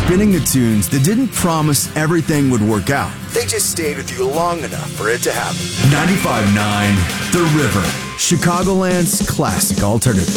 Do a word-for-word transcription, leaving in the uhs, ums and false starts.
spinning the tunes that didn't promise everything would work out. They just stayed with you long enough for it to happen. ninety-five point nine The River, Chicagoland's classic alternative.